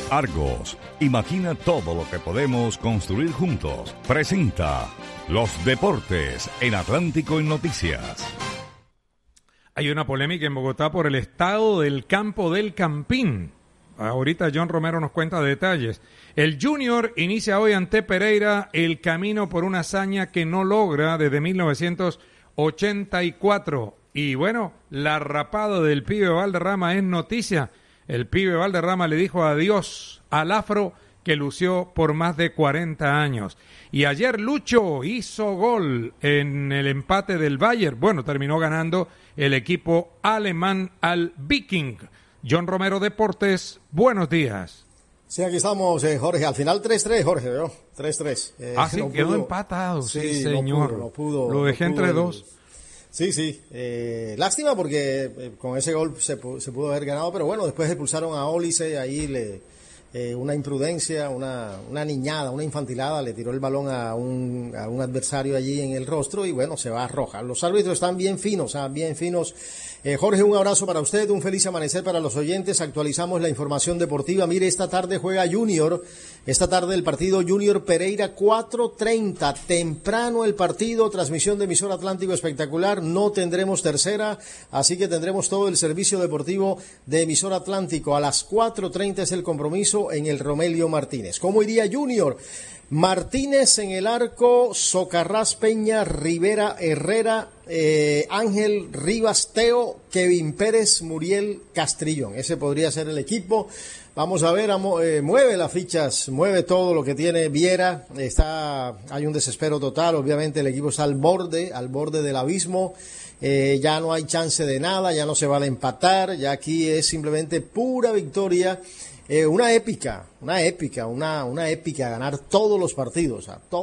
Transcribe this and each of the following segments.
Argos, imagina todo lo que podemos construir juntos. Presenta los deportes en Atlántico en Noticias. Hay una polémica en Bogotá por el estado del campo del Campín. Ahorita John Romero nos cuenta detalles. El Junior inicia hoy ante Pereira el camino por una hazaña que no logra desde 1984. Y bueno, la rapada del pibe Valderrama es noticia. El pibe Valderrama le dijo adiós al afro que lució por más de 40 años. Y ayer Lucho hizo gol en el empate del Bayern. Bueno, terminó ganando el equipo alemán al Viking. John Romero Deportes, buenos días. Sí, aquí estamos, Jorge. Al final 3-3, Jorge, ¿no? 3-3. Sí, no quedó empatado, sí, señor. No pudo. Lo dejé entre dos. Sí. Lástima porque con ese gol se pudo haber ganado, pero bueno, después expulsaron a Olise, ahí una imprudencia, una niñada, una infantilada, le tiró el balón a un adversario allí en el rostro y bueno, se va a roja. Los árbitros están bien finos, bien finos. Jorge, un abrazo para usted, un feliz amanecer para los oyentes. Actualizamos la información deportiva. Mire, esta tarde juega Junior. Esta tarde el partido Junior Pereira 4:30. Temprano el partido, transmisión de emisora Atlántico espectacular. No tendremos tercera, así que tendremos todo el servicio deportivo de emisora Atlántico. A las 4:30 es el compromiso en el Romelio Martínez. ¿Cómo iría Junior? Martínez en el arco, Socarrás, Peña, Rivera, Herrera, Ángel, Rivas, Teo, Kevin Pérez, Muriel, Castrillón. Ese podría ser el equipo. Vamos a ver, mueve las fichas, mueve todo lo que tiene Viera. Hay un desespero total, obviamente el equipo está al borde del abismo. Ya no hay chance de nada, ya no se vale empatar, ya aquí es simplemente pura victoria. Una épica, ganar todos los partidos,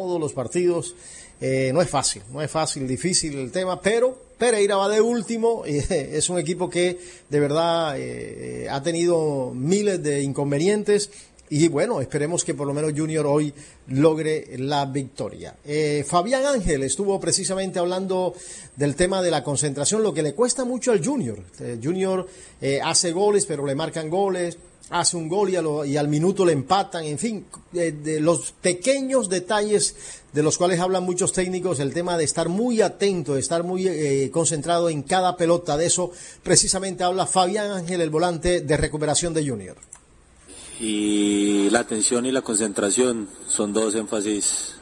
no es fácil, difícil el tema, pero Pereira va de último, es un equipo que de verdad ha tenido miles de inconvenientes y bueno, esperemos que por lo menos Junior hoy logre la victoria. Fabián Ángel estuvo precisamente hablando del tema de la concentración, lo que le cuesta mucho al Junior. Junior hace goles, pero le marcan goles. Hace un gol y al minuto le empatan, en fin, de los pequeños detalles de los cuales hablan muchos técnicos, el tema de estar muy atento, de estar muy concentrado en cada pelota, de eso precisamente habla Fabián Ángel, el volante de recuperación de Junior. Y la atención y la concentración son dos énfasis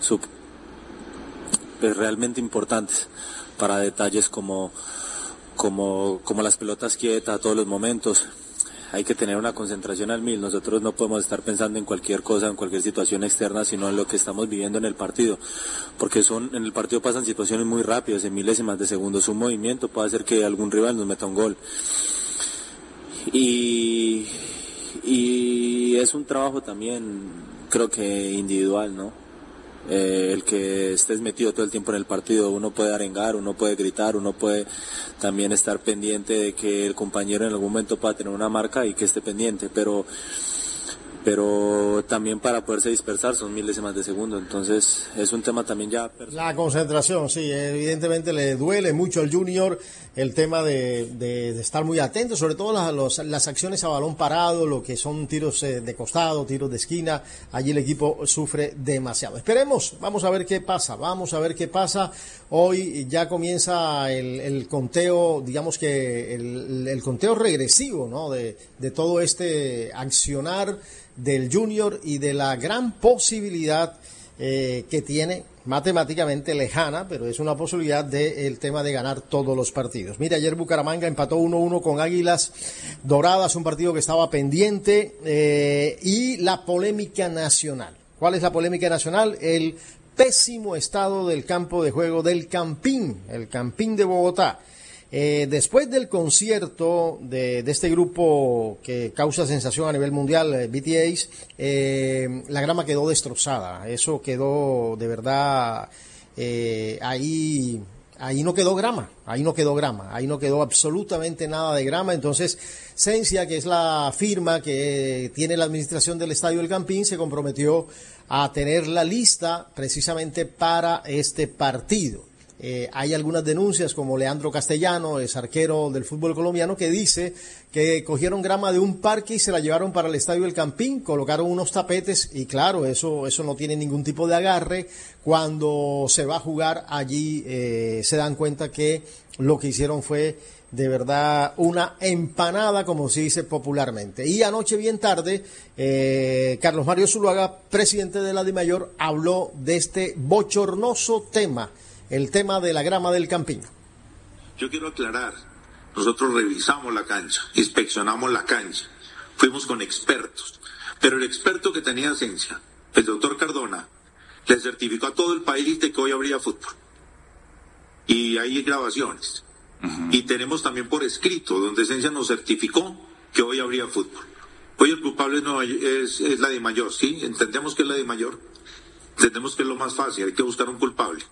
realmente importantes para detalles como las pelotas quietas a todos los momentos. Hay que tener una concentración al 1000. Nosotros no podemos estar pensando en cualquier cosa, en cualquier situación externa, sino en lo que estamos viviendo en el partido. Porque en el partido pasan situaciones muy rápidas, en milésimas de segundos. Un movimiento puede hacer que algún rival nos meta un gol. Y es un trabajo también, creo que individual, ¿no? El que estés metido todo el tiempo en el partido, uno puede arengar, uno puede gritar, uno puede también estar pendiente de que el compañero en algún momento pueda tener una marca y que esté pendiente, pero también para poderse dispersar son milésimas de segundo, entonces es un tema también ya personal. La concentración, sí, evidentemente le duele mucho al Junior el tema de estar muy atento, sobre todo las acciones a balón parado, lo que son tiros de costado, tiros de esquina, allí el equipo sufre demasiado. Esperemos, vamos a ver qué pasa. Hoy ya comienza el conteo, digamos que el conteo regresivo, ¿no? De todo este accionar del Junior y de la gran posibilidad que tiene, matemáticamente lejana, pero es una posibilidad del tema de ganar todos los partidos. Mira, ayer Bucaramanga empató 1-1 con Águilas Doradas, un partido que estaba pendiente, y la polémica nacional. ¿Cuál es la polémica nacional? El pésimo estado del campo de juego del Campín, el Campín de Bogotá. Después del concierto de este grupo que causa sensación a nivel mundial, BTS, la grama quedó destrozada. Eso quedó de verdad, ahí no quedó grama, ahí no quedó absolutamente nada de grama. Entonces, Sensia, que es la firma que tiene la administración del Estadio El Campín, se comprometió a tener la lista precisamente para este partido. Hay algunas denuncias, como Leandro Castellano, es arquero del fútbol colombiano, que dice que cogieron grama de un parque y se la llevaron para el Estadio El Campín, colocaron unos tapetes y claro, eso no tiene ningún tipo de agarre. Cuando se va a jugar allí se dan cuenta que lo que hicieron fue de verdad una empanada, como se dice popularmente. Y anoche bien tarde, Carlos Mario Zuluaga, presidente de la DIMAYOR, habló de este bochornoso tema, el tema de la grama del Campín. Yo quiero aclarar, nosotros revisamos la cancha, inspeccionamos la cancha, fuimos con expertos, pero el experto que tenía Esencia, el doctor Cardona, le certificó a todo el país de que hoy habría fútbol. Y hay grabaciones. Y tenemos también por escrito, donde Esencia nos certificó que hoy habría fútbol. Hoy el culpable es la DIMAYOR, ¿sí? Entendemos que es la DIMAYOR, entendemos que es lo más fácil, hay que buscar un culpable.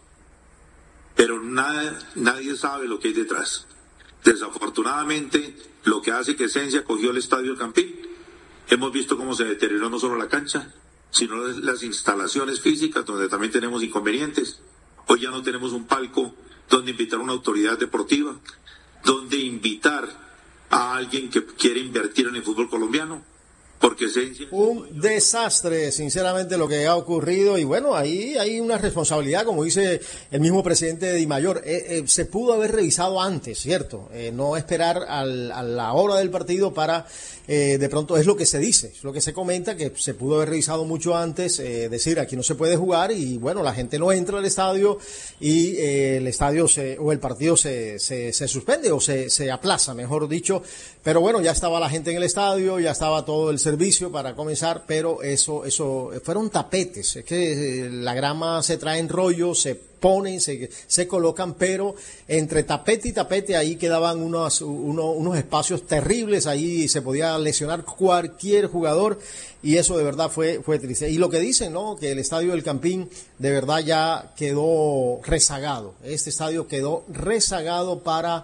Pero nadie sabe lo que hay detrás. Desafortunadamente, lo que hace que Esencia cogió el Estadio El Campín, hemos visto cómo se deterioró no solo la cancha, sino las instalaciones físicas, donde también tenemos inconvenientes. Hoy ya no tenemos un palco donde invitar a una autoridad deportiva, donde invitar a alguien que quiere invertir en el fútbol colombiano, porque Esencia... Un desastre, sinceramente, lo que ha ocurrido, y bueno, ahí hay una responsabilidad, como dice el mismo presidente de DIMAYOR, se pudo haber revisado antes, ¿cierto? No esperar a la hora del partido para, de pronto, es lo que se dice, es lo que se comenta, que se pudo haber revisado mucho antes, decir, aquí no se puede jugar, y bueno, la gente no entra al estadio, y el estadio o el partido se suspende, o se aplaza, mejor dicho, pero bueno, ya estaba la gente en el estadio, ya estaba todo el servicio para comenzar, pero eso fueron tapetes. Es que la grama se trae en rollo, se ponen, se colocan, pero entre tapete y tapete ahí quedaban unos espacios terribles, ahí se podía lesionar cualquier jugador y eso de verdad fue triste. Y lo que dicen, ¿no? Que el Estadio del Campín de verdad ya quedó rezagado. Este estadio quedó rezagado para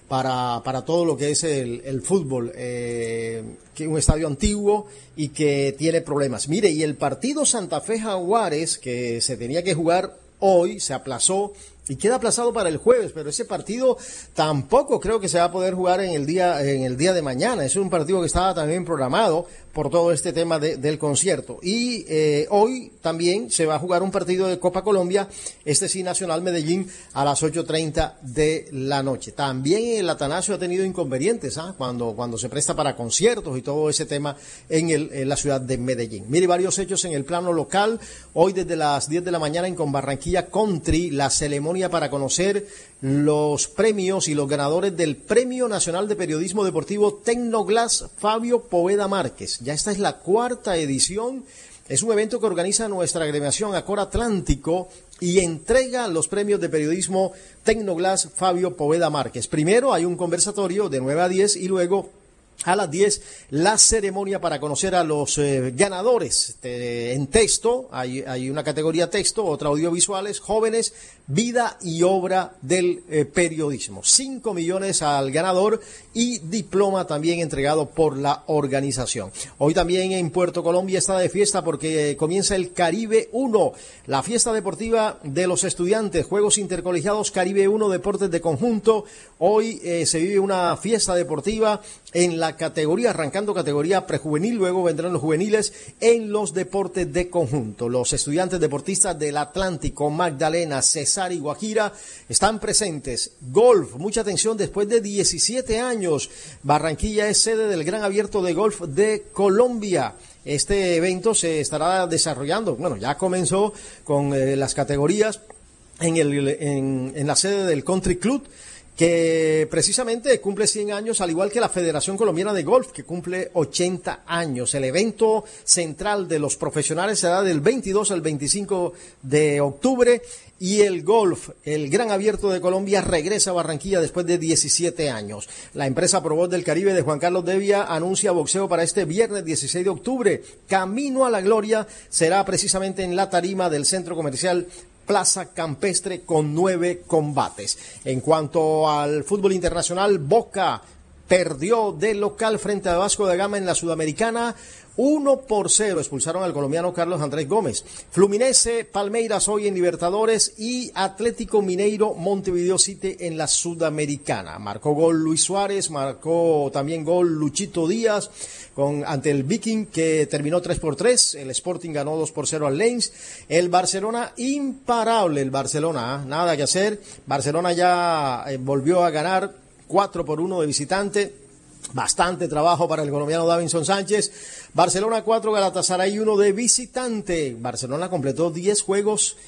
todo lo que es el fútbol, que es un estadio antiguo y que tiene problemas. Mire, y el partido Santa Fe Jaguares, que se tenía que jugar hoy, se aplazó y queda aplazado para el jueves, pero ese partido tampoco creo que se va a poder jugar en el día de mañana. Es un partido que estaba también programado por todo este tema del concierto. Y hoy también se va a jugar un partido de Copa Colombia, este sí, Nacional Medellín, a las 8:30 de la noche. También el Atanasio ha tenido inconvenientes, cuando se presta para conciertos y todo ese tema en la ciudad de Medellín. Mire, varios hechos en el plano local. Hoy desde las 10 de la mañana en Barranquilla Country, la ceremonia para conocer los premios y los ganadores del Premio Nacional de Periodismo Deportivo Tecnoglass Fabio Poveda Márquez. Ya esta es la 4ª edición. Es un evento que organiza nuestra agremiación Acor Atlántico y entrega los premios de periodismo Tecnoglass Fabio Poveda Márquez. Primero hay un conversatorio de 9 a 10 y luego a las 10 la ceremonia para conocer a los ganadores en texto. Hay una categoría texto, otra audiovisuales, jóvenes, vida y obra del periodismo. 5 millones al ganador y diploma también entregado por la organización. Hoy también en Puerto Colombia está de fiesta porque comienza el Caribe 1, la fiesta deportiva de los estudiantes, Juegos Intercolegiados Caribe 1, deportes de conjunto. Hoy se vive una fiesta deportiva en la categoría, arrancando categoría prejuvenil, luego vendrán los juveniles en los deportes de conjunto. Los estudiantes deportistas del Atlántico, Magdalena, Cesar y Guajira están presentes. Golf, mucha atención, después de 17 años, Barranquilla es sede del Gran Abierto de Golf de Colombia. Este evento se estará desarrollando, bueno, ya comenzó con las categorías en la sede del Country Club, que precisamente cumple 100 años, al igual que la Federación Colombiana de Golf, que cumple 80 años. El evento central de los profesionales será del 22 al 25 de octubre y el golf, el Gran Abierto de Colombia, regresa a Barranquilla después de 17 años. La empresa Provoz del Caribe de Juan Carlos Devia anuncia boxeo para este viernes 16 de octubre. Camino a la Gloria será precisamente en la tarima del Centro Comercial Plaza Campestre con 9 combates. En cuanto al fútbol internacional, Boca perdió de local frente a Vasco da Gama en la Sudamericana 1-0. Expulsaron al colombiano Carlos Andrés Gómez. Fluminense, Palmeiras hoy en Libertadores y Atlético Mineiro, Montevideo City en la Sudamericana. Marcó gol Luis Suárez, marcó también gol Luchito Díaz ante el Viking, que terminó 3-3. El Sporting ganó 2-0 al Lens. El Barcelona, imparable el Barcelona, nada que hacer. Barcelona ya volvió a ganar 4-1 de visitante. Bastante trabajo para el colombiano Davinson Sánchez. Barcelona 4, Galatasaray 1 de visitante. Barcelona completó 10 juegos,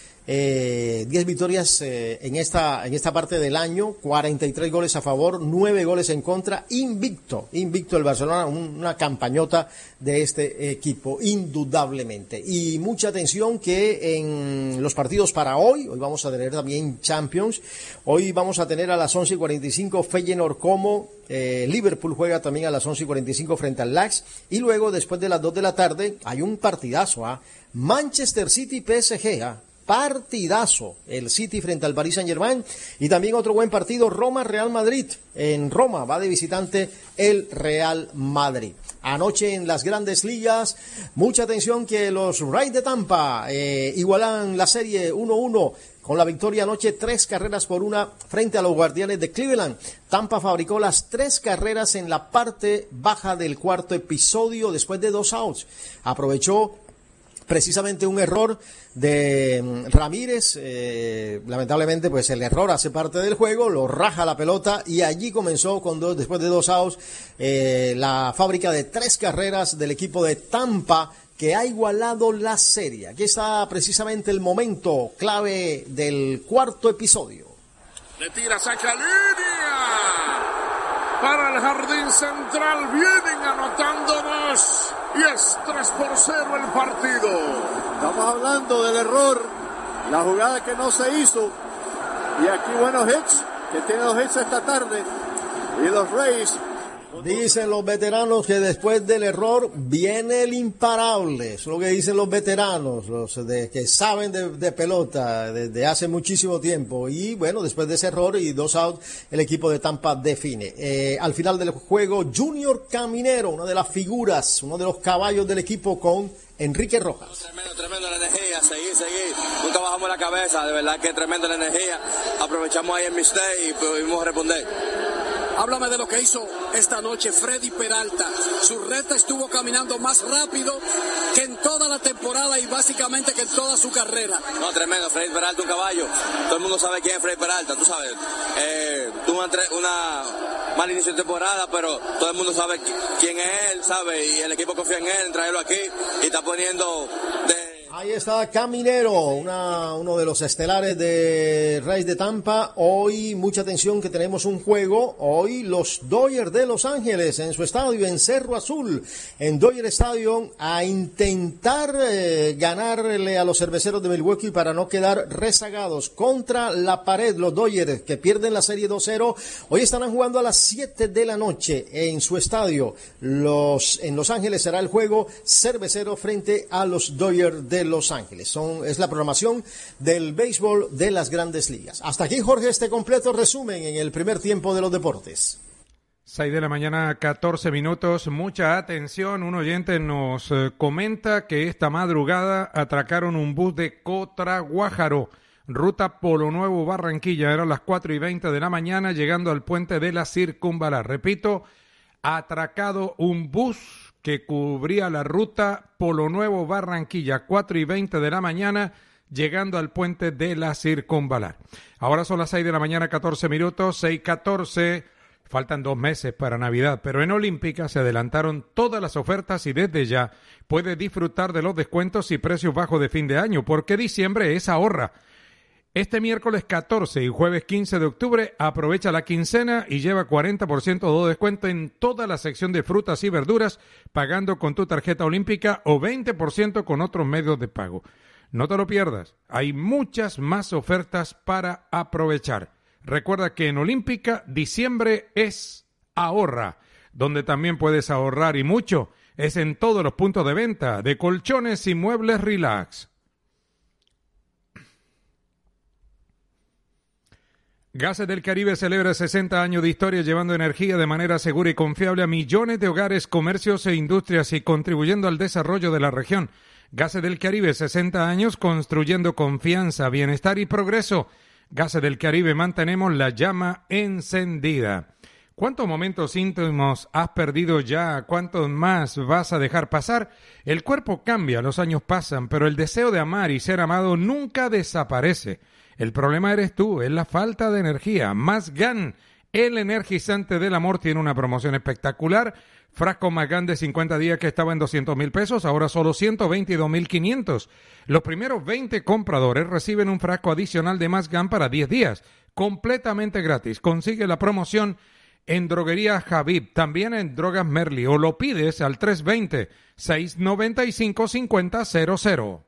10 victorias en esta parte del año, 43 goles a favor, 9 goles en contra, invicto el Barcelona, una campañota de este equipo, indudablemente. Y mucha atención que en los partidos para hoy vamos a tener también Champions. Hoy vamos a tener a las 11:45 Feyenoord Como. Liverpool juega también a las 11:45 frente al Ajax, y luego después de las 2 de la tarde hay un partidazo, Manchester City PSG, partidazo, el City frente al Paris Saint-Germain, y también otro buen partido, Roma-Real Madrid. En Roma va de visitante el Real Madrid. Anoche en las Grandes Ligas, mucha atención que los Rays de Tampa igualan la serie 1-1 con la victoria anoche 3-1 frente a los Guardianes de Cleveland. Tampa fabricó las 3 carreras en la parte baja del cuarto episodio después de 2 outs. Aprovechó precisamente un error de Ramírez, lamentablemente pues el error hace parte del juego, lo raja la pelota y allí comenzó después de 2 outs la fábrica de 3 carreras del equipo de Tampa, que ha igualado la serie. Aquí está precisamente el momento clave del cuarto episodio. Le tira, saca línea para el jardín central, vienen anotando 2 y es 3-0 el partido. Estamos hablando del error, la jugada que no se hizo, y aquí buenos hits, que tiene 2 hits esta tarde, y los Rays. Dicen los veteranos que después del error viene el imparable. Eso es lo que dicen los veteranos, los que saben de pelota desde hace muchísimo tiempo. Y bueno, después de ese error y 2 outs, el equipo de Tampa define. Al final del juego, Junior Caminero, una de las figuras, uno de los caballos del equipo, con Enrique Rojas. Tremendo la energía, seguir, nunca bajamos la cabeza, de verdad que tremenda la energía, aprovechamos ahí el mistake y pudimos responder. Háblame de lo que hizo esta noche Freddy Peralta. Su recta estuvo caminando más rápido que en toda la temporada y básicamente que en toda su carrera. No, tremendo, Freddy Peralta, un caballo. Todo el mundo sabe quién es Freddy Peralta, tú sabes. Tuvo una mal inicio de temporada, pero todo el mundo sabe quién es él, sabe, y el equipo confía en él, en traerlo aquí y está poniendo Ahí está Caminero, uno de los estelares de Rays de Tampa. Hoy mucha atención que tenemos un juego. Hoy los Dodgers de Los Ángeles en su estadio en Cerro Azul, en Dodger Stadium, a intentar ganarle a los cerveceros de Milwaukee para no quedar rezagados contra la pared. Los Dodgers, que pierden la serie 2-0, hoy estarán jugando a las 7 de la noche en su estadio. En Los Ángeles será el juego cervecero frente a los Dodgers de Los Ángeles. Es la programación del béisbol de las Grandes Ligas. Hasta aquí, Jorge, este completo resumen en el primer tiempo de los deportes. 6 de la mañana, 14 minutos. Mucha atención. Un oyente nos comenta que esta madrugada atracaron un bus de Cotra-Guájaro, ruta Polo Nuevo Barranquilla. Eran las 4:20 de la mañana, llegando al puente de la Circunvalar. Repito, atracado un bus que cubría la ruta Polo Nuevo Barranquilla, 4:20 de la mañana, llegando al puente de la Circunvalar. Ahora son las 6 de la mañana, 14 minutos, 6:14. Faltan 2 meses para Navidad, pero en Olímpica se adelantaron todas las ofertas y desde ya puede disfrutar de los descuentos y precios bajos de fin de año, porque diciembre es ahorra. Este miércoles 14 y jueves 15 de octubre aprovecha la quincena y lleva 40% de descuento en toda la sección de frutas y verduras, pagando con tu tarjeta Olímpica o 20% con otros medios de pago. No te lo pierdas, hay muchas más ofertas para aprovechar. Recuerda que en Olímpica diciembre es ahorra, donde también puedes ahorrar y mucho es en todos los puntos de venta de colchones y muebles Relax. Gases del Caribe celebra 60 años de historia llevando energía de manera segura y confiable a millones de hogares, comercios e industrias y contribuyendo al desarrollo de la región. Gases del Caribe, 60 años construyendo confianza, bienestar y progreso. Gases del Caribe, mantenemos la llama encendida. ¿Cuántos momentos íntimos has perdido ya? ¿Cuántos más vas a dejar pasar? El cuerpo cambia, los años pasan, pero el deseo de amar y ser amado nunca desaparece. El problema eres tú, es la falta de energía. Más GAN, el energizante del amor, tiene una promoción espectacular. Frasco Más GAN de 50 días que estaba en 200,000 pesos, ahora solo 122,500. Los primeros 20 compradores reciben un frasco adicional de Más GAN para 10 días, completamente gratis. Consigue la promoción en Droguería Habib, también en Drogas Merli, o lo pides al 320-695-5000.